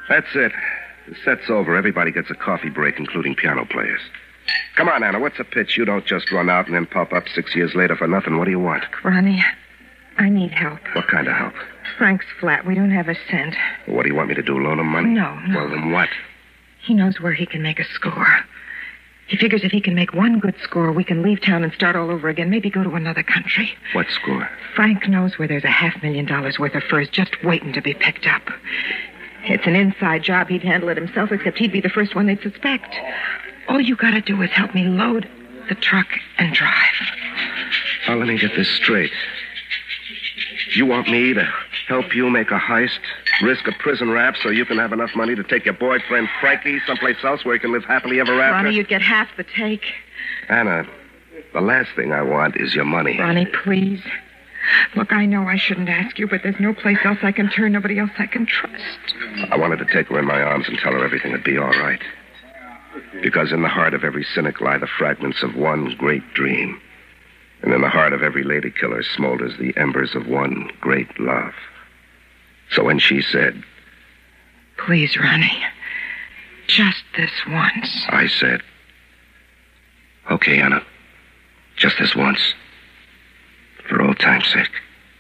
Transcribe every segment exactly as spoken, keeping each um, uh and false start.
That's it. The set's over. Everybody gets a coffee break, including piano players. Come on, Anna. What's the pitch? You don't just run out and then pop up six years later for nothing. What do you want? Ronnie, I need help. What kind of help? Frank's flat. We don't have a cent. Well, what do you want me to do, loan him money? No, no. Well, then what? He knows where he can make a score. He figures if he can make one good score, we can leave town and start all over again. Maybe go to another country. What score? Frank knows where there's a half million dollars worth of furs just waiting to be picked up. It's an inside job. He'd handle it himself, except he'd be the first one they'd suspect. All you gotta do is help me load the truck and drive. Now, let me get this straight. You want me to help you make a heist, risk a prison rap so you can have enough money to take your boyfriend Frankie someplace else where he can live happily ever after? Ronnie, you'd get half the take. Anna, the last thing I want is your money. Ronnie, please. Look, I know I shouldn't ask you, but there's no place else I can turn, nobody else I can trust. I wanted to take her in my arms and tell her everything would be all right. Because in the heart of every cynic lie the fragments of one great dream. And in the heart of every lady killer smolders the embers of one great love. So when she said, please, Ronnie, just this once. I said, okay, Anna, just this once. For old time's sake.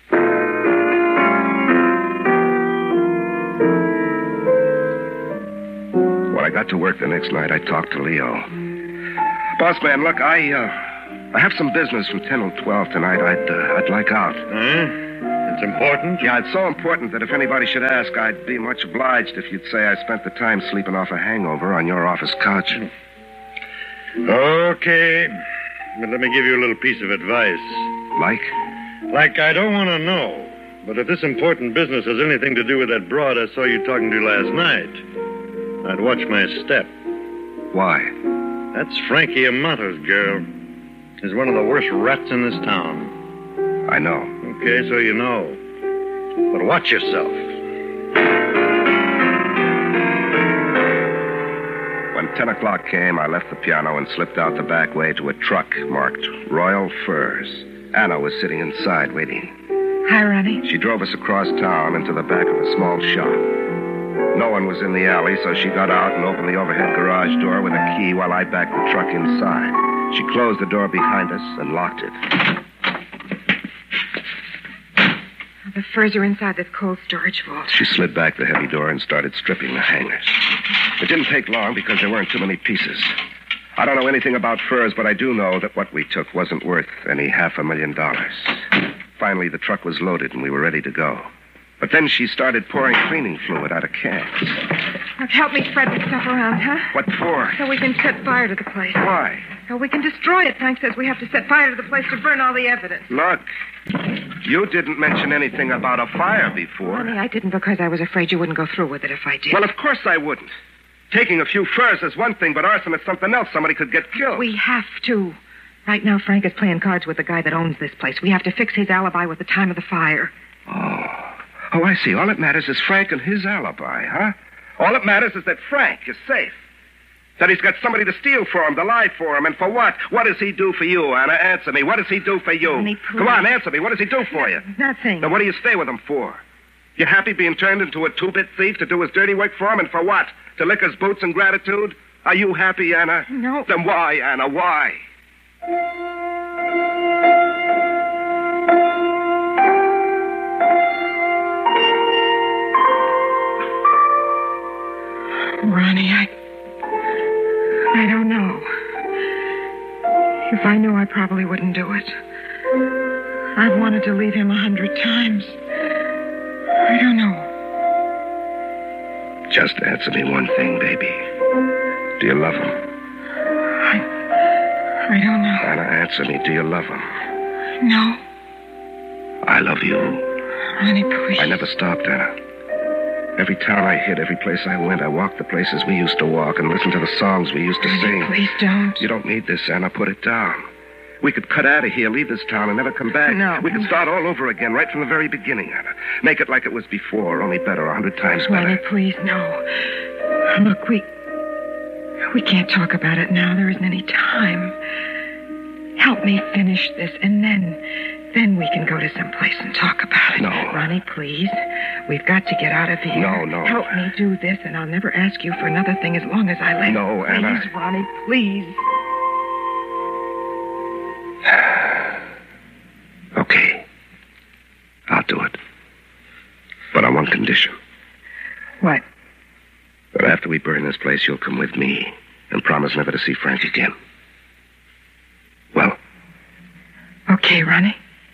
When I got to work the next night, I talked to Leo. Boss man, look, I, uh... I have some business from ten till twelve tonight. I'd uh, I'd like out. Hmm? It's important? Yeah, it's so important that if anybody should ask, I'd be much obliged if you'd say I spent the time sleeping off a hangover on your office couch. Okay. But let me give you a little piece of advice. Like? Like I don't want to know. But if this important business has anything to do with that broad I saw you talking to last night, I'd watch my step. Why? That's Frankie Amato's girl. Is one of the worst rats in this town. I know. Okay, so you know. But watch yourself. When ten o'clock came, I left the piano and slipped out the back way to a truck marked Royal Furs. Anna was sitting inside waiting. Hi, Ronnie. She drove us across town into the back of a small shop. No one was in the alley, so she got out and opened the overhead garage door with a key while I backed the truck inside. She closed the door behind us and locked it. The furs are inside this cold storage vault. She slid back the heavy door and started stripping the hangers. It didn't take long because there weren't too many pieces. I don't know anything about furs, but I do know that what we took wasn't worth any half a million dollars. Finally, the truck was loaded and we were ready to go. But then she started pouring cleaning fluid out of cans. Look, help me spread this stuff around, huh? What for? So we can set fire to the place. Why? So we can destroy it. Frank says we have to set fire to the place to burn all the evidence. Look, you didn't mention anything about a fire before. Honey, I didn't because I was afraid you wouldn't go through with it if I did. Well, of course I wouldn't. Taking a few furs is one thing, but arson is something else. Somebody could get killed. We have to. Right now, Frank is playing cards with the guy that owns this place. We have to fix his alibi with the time of the fire. Oh. Oh, I see. All that matters is Frank and his alibi, huh? All that matters is that Frank is safe. That he's got somebody to steal for him, to lie for him. And for what? What does he do for you, Anna? Answer me. What does he do for you? Honey, Come on, answer me. What does he do for you? Nothing. Then what do you stay with him for? You happy being turned into a two-bit thief to do his dirty work for him? And for what? To lick his boots in gratitude? Are you happy, Anna? No. Then why, Anna? Why? Ronnie, I... I don't know. If I knew, I probably wouldn't do it. I've wanted to leave him a hundred times. I don't know. Just answer me one thing, baby. Do you love him? I... I don't know. Anna, answer me. Do you love him? No. I love you. Ronnie, please. I never stopped, Anna. Every town I hit, every place I went, I walked the places we used to walk and listened to the songs we used to Ronnie, sing. please don't. You don't need this, Anna. Put it down. We could cut out of here, leave this town, and never come back. No. We could start all over again, right from the very beginning, Anna. Make it like it was before, only better, a hundred times better. Ronnie, please, no. Look, we... We can't talk about it now. There isn't any time. Help me finish this, and then... Then we can go to some place and talk about it. No. Ronnie, please. We've got to get out of here. No, no. Help me do this, and I'll never ask you for another thing as long as I live. No, please, Anna. Ronnie, please. Okay. I'll do it. But on one condition. What? That after we burn this place, you'll come with me and promise never to see Frank again. Well? Okay, Ronnie.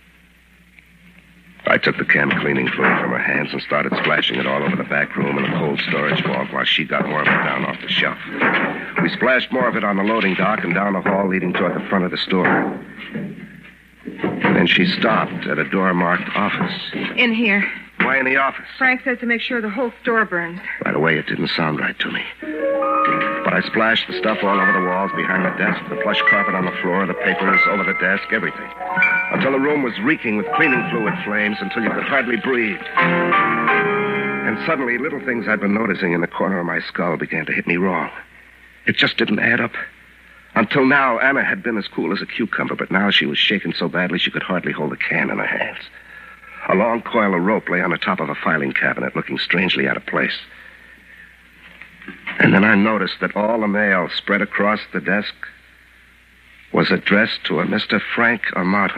I took the can cleaning fluid from her hands and started splashing it all over the back room and the cold storage vault while she got more of it down off the shelf. We splashed more of it on the loading dock and down the hall leading toward the front of the store. And then she stopped at a door marked office. In here. Why in the office? Frank says to make sure the whole store burns. Right away, it didn't sound right to me. But I splashed the stuff all over the walls, behind the desk, the plush carpet on the floor, the papers over the desk, everything. Until the room was reeking with cleaning fluid flames, until you could hardly breathe. And suddenly, little things I'd been noticing in the corner of my skull began to hit me wrong. It just didn't add up. Until now, Anna had been as cool as a cucumber, but now she was shaken so badly she could hardly hold the can in her hands. A long coil of rope lay on the top of a filing cabinet, looking strangely out of place. And then I noticed that all the mail spread across the desk was addressed to a Mister Frank Amato.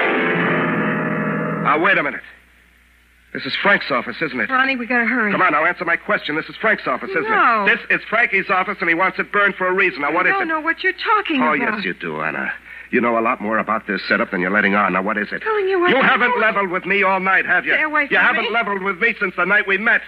Now, wait a minute. This is Frank's office, isn't it? Ronnie, we gotta hurry. Come on, now answer my question. This is Frank's office, isn't No. it? This is Frankie's office, and he wants it burned for a reason. Now, what I is don't it? know what you're talking Oh, about. yes, you do, Anna. You know a lot more about this setup than you're letting on. Now, what is it? Telling you what You I haven't know. leveled with me all night, have you? Stay away from You haven't me. leveled with me since the night we met.